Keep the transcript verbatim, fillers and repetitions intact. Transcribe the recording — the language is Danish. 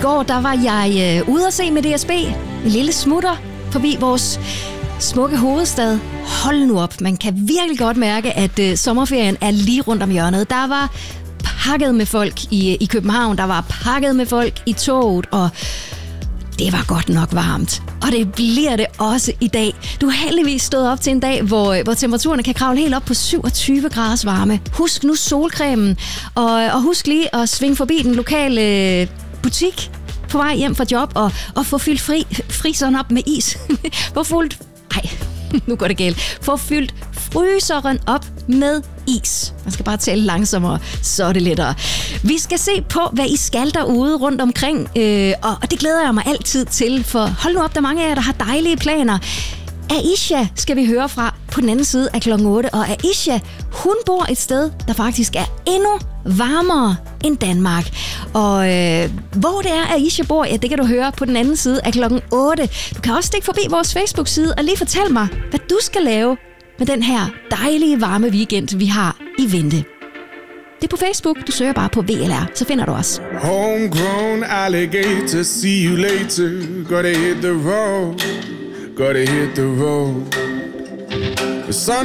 går, der var jeg øh, ude at se med D S B. En lille smutter forbi vores smukke hovedstad. Hold nu op, man kan virkelig godt mærke, at øh, sommerferien er lige rundt om hjørnet. Der var pakket med folk i, i København, der var pakket med folk i toget, og det var godt nok varmt. Og det bliver det også i dag. Du har heldigvis stået op til en dag, hvor, hvor temperaturen kan kravle helt op på syvogtyve graders varme. Husk nu solcremen, og, og husk lige at svinge forbi den lokale butik på vej hjem fra job, og, og få fyldt fri, fryseren op med is. Få fyldt... Ej, nu går det galt. Få fyldt fryseren op med is. Man skal bare tale langsommere, så er det lettere. Vi skal se på, hvad I skal derude rundt omkring, øh, og det glæder jeg mig altid til, for hold nu op, der er mange af jer, der har dejlige planer. Aisha skal vi høre fra på den anden side af klokken otte, og Aisha, hun bor et sted, der faktisk er endnu varmere end Danmark. Og øh, hvor det er, Aisha bor, ja, det kan du høre på den anden side af klokken otte. Du kan også stikke forbi vores Facebook-side og lige fortælle mig, hvad du skal lave med den her dejlige varme weekend, vi har i vente. Det er på Facebook, du søger bare på V L R, så finder du os. Homegrown alligator, see you later. Gotta hit the road, gotta hit the road. The sun